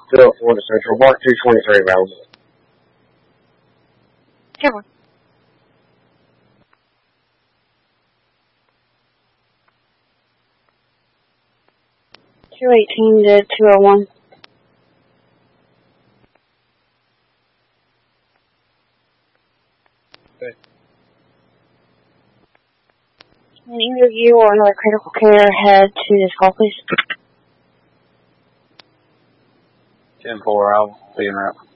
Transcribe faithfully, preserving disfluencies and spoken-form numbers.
Philip Florida Central, Mark two twenty-three available. Sure. two eighteen to two oh one. Okay. Can either of you or another critical care head to this call, please? ten four, I'll be in route.